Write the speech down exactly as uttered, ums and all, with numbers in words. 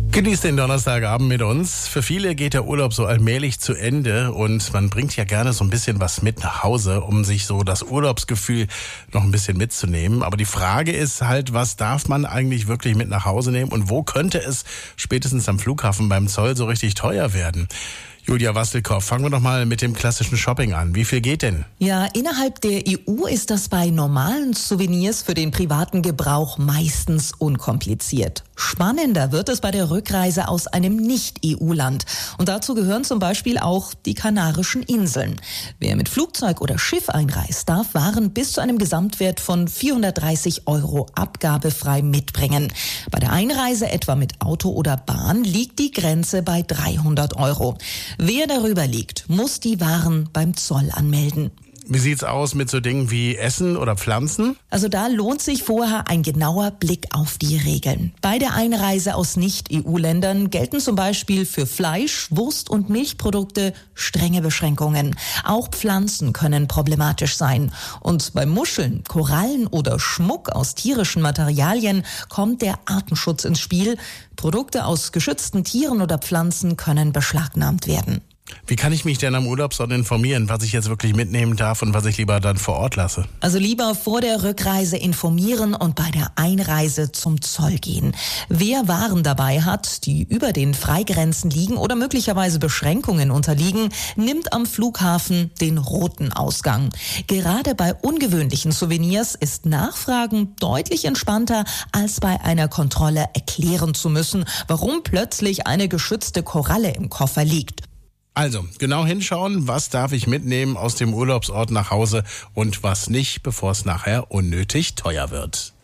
Genießt den Donnerstagabend mit uns. Für viele geht der Urlaub so allmählich zu Ende und man bringt ja gerne so ein bisschen was mit nach Hause, um sich so das Urlaubsgefühl noch ein bisschen mitzunehmen. Aber die Frage ist halt, was darf man eigentlich wirklich mit nach Hause nehmen und wo könnte es spätestens am Flughafen beim Zoll so richtig teuer werden? Julia Wastelkoff, fangen wir doch mal mit dem klassischen Shopping an. Wie viel geht denn? Ja, innerhalb der E U ist das bei normalen Souvenirs für den privaten Gebrauch meistens unkompliziert. Spannender wird es bei der Rückreise aus einem Nicht-E U-Land. Und dazu gehören zum Beispiel auch die Kanarischen Inseln. Wer mit Flugzeug oder Schiff einreist, darf Waren bis zu einem Gesamtwert von vierhundertdreißig Euro abgabefrei mitbringen. Bei der Einreise etwa mit Auto oder Bahn liegt die Grenze bei dreihundert Euro. Wer darüber liegt, muss die Waren beim Zoll anmelden. Wie sieht's aus mit so Dingen wie Essen oder Pflanzen? Also da lohnt sich vorher ein genauer Blick auf die Regeln. Bei der Einreise aus Nicht-E U-Ländern gelten zum Beispiel für Fleisch, Wurst und Milchprodukte strenge Beschränkungen. Auch Pflanzen können problematisch sein. Und bei Muscheln, Korallen oder Schmuck aus tierischen Materialien kommt der Artenschutz ins Spiel. Produkte aus geschützten Tieren oder Pflanzen können beschlagnahmt werden. Wie kann ich mich denn am Urlaubsort informieren, was ich jetzt wirklich mitnehmen darf und was ich lieber dann vor Ort lasse? Also lieber vor der Rückreise informieren und bei der Einreise zum Zoll gehen. Wer Waren dabei hat, die über den Freigrenzen liegen oder möglicherweise Beschränkungen unterliegen, nimmt am Flughafen den roten Ausgang. Gerade bei ungewöhnlichen Souvenirs ist Nachfragen deutlich entspannter, als bei einer Kontrolle erklären zu müssen, warum plötzlich eine geschützte Koralle im Koffer liegt. Also, genau hinschauen, was darf ich mitnehmen aus dem Urlaubsort nach Hause und was nicht, bevor es nachher unnötig teuer wird.